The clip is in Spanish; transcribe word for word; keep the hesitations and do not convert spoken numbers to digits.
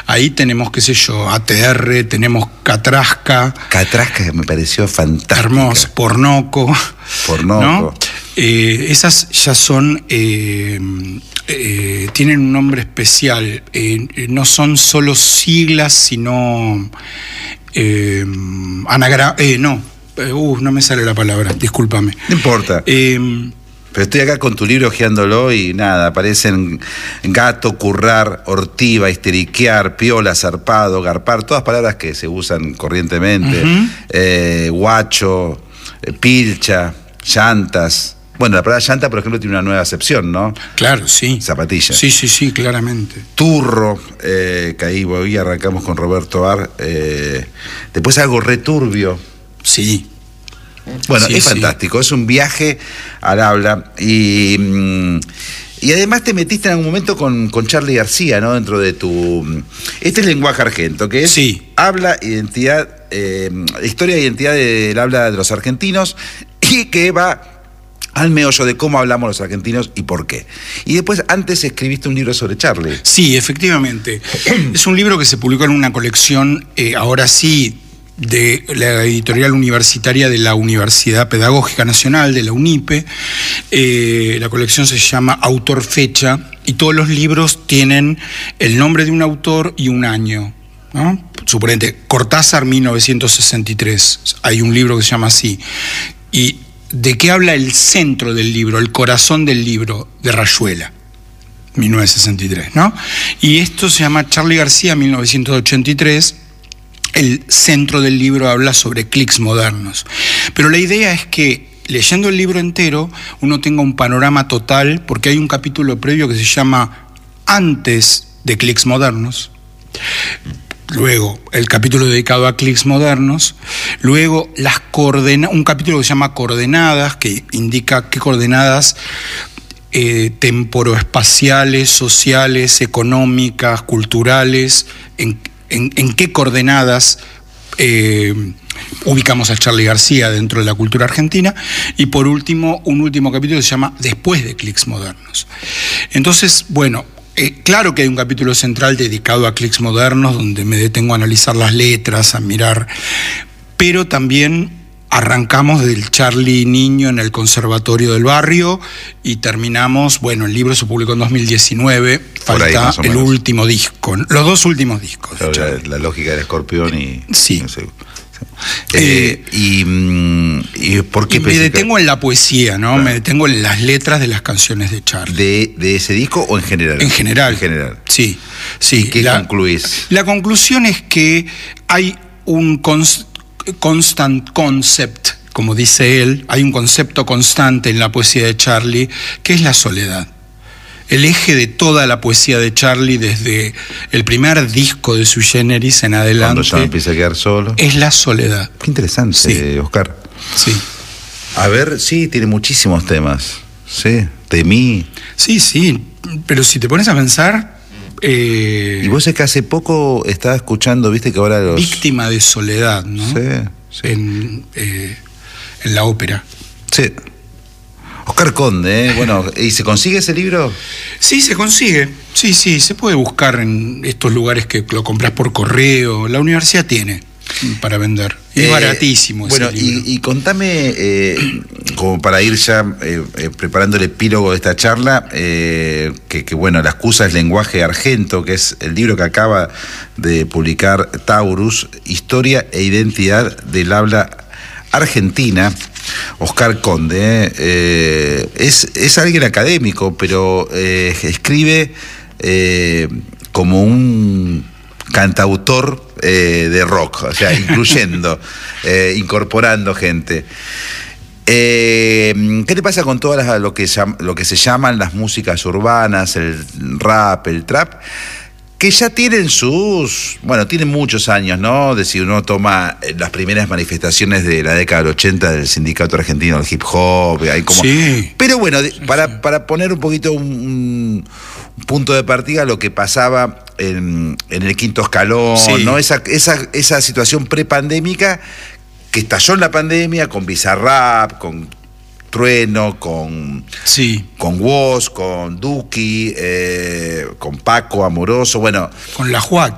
ahí tenemos, qué sé yo, A T R, tenemos Catrasca. Catrasca que me pareció fantástica. Hermoso, Pornoco. Pornoco. ¿No? Eh, esas ya son, eh, eh, tienen un nombre especial, eh, no son solo siglas, sino eh, anagrama, eh, no, uh, no me sale la palabra, discúlpame. No importa. Eh, Pero estoy acá con tu libro hojeándolo y nada, aparecen gato, currar, ortiva, histeriquear, piola, zarpado, garpar, todas palabras que se usan corrientemente, uh-huh. eh, guacho, eh, pilcha, llantas. Bueno, la palabra llanta, por ejemplo, tiene una nueva acepción, ¿no? Claro, sí. Zapatilla. Sí, sí, sí, claramente. Turro, eh, que ahí hoy arrancamos con Roberto Ar. Eh, después algo returbio. Sí. Bueno, sí, es sí. fantástico, es un viaje al habla y, y además te metiste en algún momento con, con Charly García, ¿no? Dentro de tu... Este es lenguaje argento, que es sí. habla, identidad, eh, historia e identidad del habla de los argentinos y que va al meollo de cómo hablamos los argentinos y por qué. Y después, antes escribiste un libro sobre Charly. Sí, efectivamente. Es un libro que se publicó en una colección, eh, ahora sí, de la editorial universitaria de la Universidad Pedagógica Nacional, de la UNIPE. Eh, la colección se llama Autor Fecha y todos los libros tienen el nombre de un autor y un año, ¿no? Suponete, Cortázar, mil novecientos sesenta y tres. Hay un libro que se llama así. ¿Y de qué habla el centro del libro, el corazón del libro? De Rayuela, mil novecientos sesenta y tres, ¿no? Y esto se llama Charly García, mil novecientos ochenta y tres. El centro del libro habla sobre clics modernos. Pero la idea es que, leyendo el libro entero, uno tenga un panorama total, porque hay un capítulo previo que se llama Antes de clics modernos. Luego, el capítulo dedicado a clics modernos. Luego, las coordenadas, un capítulo que se llama Coordenadas, que indica qué coordenadas eh, temporoespaciales, sociales, económicas, culturales, en En, en qué coordenadas eh, ubicamos a Charly García dentro de la cultura argentina. Y por último, un último capítulo que se llama Después de clics modernos. Entonces, bueno, eh, claro que hay un capítulo central dedicado a clics modernos, donde me detengo a analizar las letras, a mirar, pero también arrancamos del Charly niño en el conservatorio del barrio y terminamos, bueno, el libro se publicó en dos mil diecinueve, falta el último disco, los dos últimos discos. Claro, la, la lógica del escorpión y... Sí. No sé, eh, eh, y, y ¿por qué? Y me detengo en la poesía, ¿no? Claro. Me detengo en las letras de las canciones de Charly. ¿De, de ese disco o en general? En general. En general. Sí, sí. ¿Qué la, concluís? La conclusión es que hay un cons, constant concept, como dice él, hay un concepto constante en la poesía de Charly, que es la soledad. El eje de toda la poesía de Charly, desde el primer disco de Sui Generis en adelante, cuando ya empieza a quedar solo, es la soledad. Qué interesante, sí. Oscar. Sí. A ver, sí, tiene muchísimos temas. Sí, de mí. Sí, sí, pero si te pones a pensar... Eh, y vos es que hace poco estaba escuchando, viste que ahora los... Víctima de soledad, ¿no? Sí, sí. En, eh, en la ópera. Sí. Oscar Conde, ¿eh? Bueno, ¿y se consigue ese libro? Sí, se consigue. Sí, sí, se puede buscar en estos lugares que lo compras por correo. La universidad tiene para vender. Es eh, baratísimo ese bueno, libro. Y, y contame, eh, como para ir ya eh, eh, preparando el epílogo de esta charla, eh, que, que bueno, la excusa es Lenguaje Argento, que es el libro que acaba de publicar Taurus, Historia e Identidad del Habla Argentina. Oscar Conde, eh, es, es alguien académico, pero eh, escribe eh, como un cantautor eh, de rock, o sea, incluyendo, eh, incorporando gente. Eh, ¿Qué te pasa con todas las, lo, que, lo que se llaman las músicas urbanas, el rap, el trap? Que ya tienen sus, bueno, tienen muchos años, ¿no? De si uno toma las primeras manifestaciones de la década del ochenta del Sindicato Argentino del Hip Hop, hay como... Sí. Pero bueno, para, para poner un poquito un, un punto de partida lo que pasaba en, en el quinto escalón, sí. ¿No? Esa, esa, esa situación prepandémica que estalló en la pandemia con Bizarrap, con Trueno, con, sí. con Woz, con Duki, eh, con Paco Amoroso, bueno. Con La Joaquín.